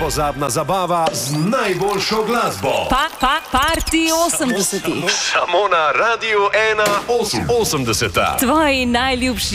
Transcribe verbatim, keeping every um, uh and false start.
nepozabna zabava z najboljšo glasbo. Pa, pa, party osemdesetih. Samo na Radiu ena osemdeseta. Tvoji najljubši